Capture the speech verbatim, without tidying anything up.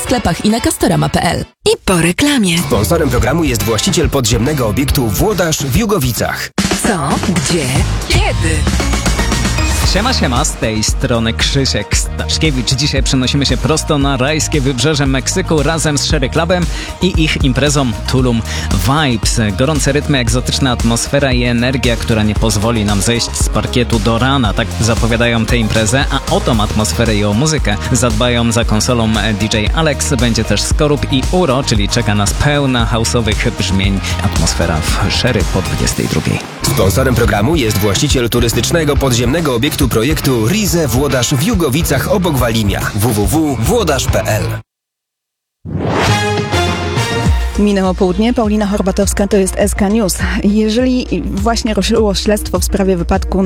sklepach i na castorama kropka p l. I po reklamie. Sponsorem programu jest właściciel podziemnego obiektu Włodarz w Jugowicach. Co? Gdzie? Kiedy? Siema, siema, z tej strony Krzysiek Staszkiewicz. Dzisiaj przenosimy się prosto na rajskie wybrzeże Meksyku razem z Sherry Clubem i ich imprezą Tulum Vibes. Gorące rytmy, egzotyczna atmosfera i energia, która nie pozwoli nam zejść z parkietu do rana. Tak zapowiadają tę imprezę, a o tą atmosferę i o muzykę zadbają za konsolą D J Alex. Będzie też Skorup i Uro, czyli czeka nas pełna house'owych brzmień. Atmosfera w Sherry po dwudziestej drugiej. Sponsorem programu jest właściciel turystycznego podziemnego obiektu projektu Rize Włodarz w Jugowicach obok Walimia. w w w kropka włodarz kropka p l. Minęło południe. Paulina Horbatowska, to jest S K News. Jeżeli właśnie ruszyło śledztwo w sprawie wypadku